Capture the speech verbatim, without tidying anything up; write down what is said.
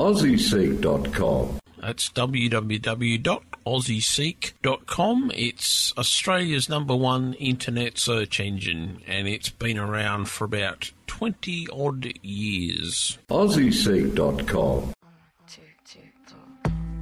aussie seek dot com. That's w w w dot aussie seek dot com. It's Australia's number one internet search engine, and it's been around for about twenty odd years. aussie seek dot com. One, two, two, four.